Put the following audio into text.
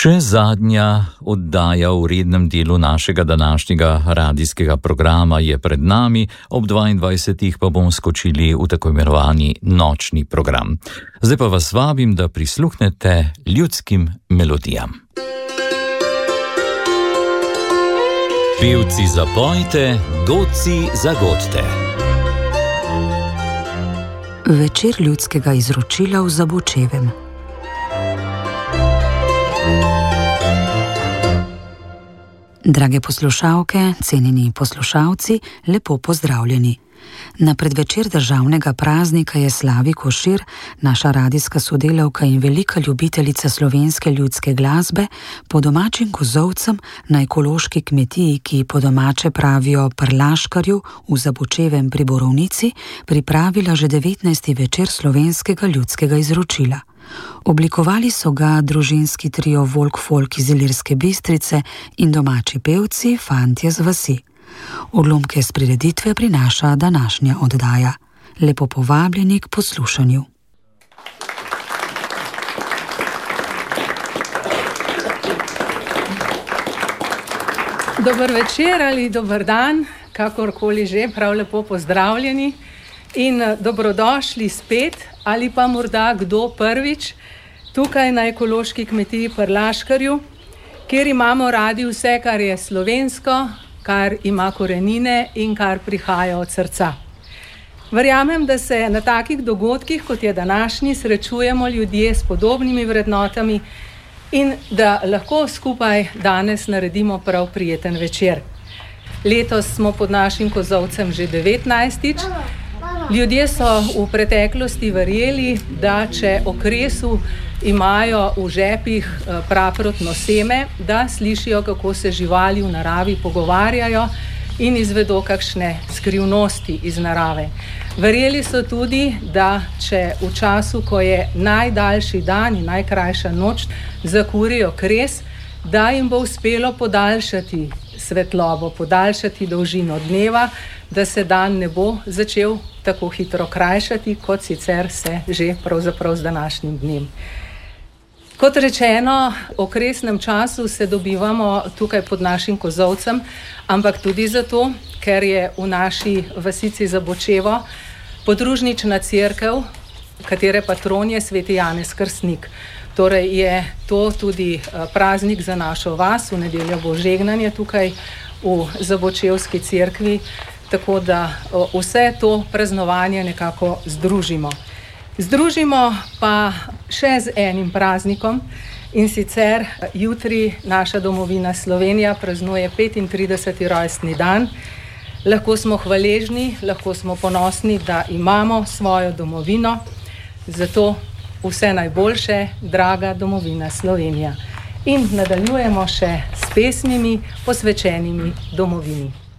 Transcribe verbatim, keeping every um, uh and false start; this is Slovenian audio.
Še zadnja oddaja v rednem delu našega današnjega radijskega programa je pred nami, ob dvaindvajsetih pa bomo skočili v tako imenovani nočni program. Zdaj pa vas vabim, da prisluhnete ljudskim melodijam. Pevci zapojte, godci zagodite. Večer ljudskega izročila v Zabočevem. Drage poslušalke, cenjeni poslušalci, lepo pozdravljeni. Na predvečer državnega praznika je Slavi Košir, naša radijska sodelavka in velika ljubiteljica slovenske ljudske glasbe, po domačim kozolcem na ekološki kmetiji, ki po domače pravijo Prlaškarju v Zabočevem pri Borovnici, pripravila že devetnajsti večer slovenskega ljudskega izročila. Oblikovali so ga družinski trio Volk Folk iz Ilirske Bistrice in domači pevci, fantje z vasi. Odlomke s prireditve prinaša današnja oddaja. Lepo povabljeni k poslušanju. Dober večer ali dober dan, kakorkoli že, prav lepo pozdravljeni in dobrodošli spet ali pa morda kdo prvič tukaj na ekološki kmetiji Prlaškarju, kjer imamo radi vse, kar je slovensko, kar ima korenine in kar prihaja od srca. Verjamem, da se na takih dogodkih, kot je današnji, srečujemo ljudje s podobnimi vrednotami in da lahko skupaj danes naredimo prav prijeten večer. Letos smo pod našim kozolcem že devetnajstič. Ljudje so v preteklosti verjeli, da če o kresu imajo v žepih praprotno seme, da slišijo, kako se živali v naravi pogovarjajo in izvedo kakšne skrivnosti iz narave. Verjeli so tudi, da če v času, ko je najdaljši dan in najkrajša noč, zakurijo kres, da jim bo uspelo podaljšati svetlobo, podaljšati dolžino dneva, da se dan ne bo začel tako hitro krajšati, kot sicer se že pravzaprav z današnjim dnem. Kot rečeno, o kresnem času se dobivamo tukaj pod našim kozolcem, ampak tudi zato, ker je v naši vasici Zabočevo podružnična cerkev, katere patron je sveti Janez Krstnik. Torej je to tudi praznik za našo vas, v nedeljo bo žegnanje tukaj v Zabočevski cerkvi, tako da vse to praznovanje nekako združimo. Združimo pa še z enim praznikom, in sicer jutri naša domovina Slovenija praznuje petintrideseti rojstni dan. Lahko smo hvaležni, lahko smo ponosni, da imamo svojo domovino, zato vse najboljše, draga domovina Slovenija. In nadaljujemo še s pesmimi posvečenimi domovini.